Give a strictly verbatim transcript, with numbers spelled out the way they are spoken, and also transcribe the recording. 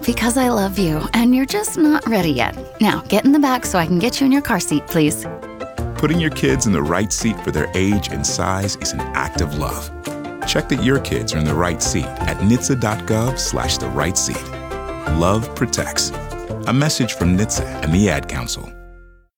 Because I love you, and you're just not ready yet. Now, get in the back so I can get you in your car seat, please. Putting your kids in the right seat for their age and size is an act of love. Check that your kids are in the right seat at N H T S A dot gov slash the right seat. Love protects. A message from N H T S A and the Ad Council.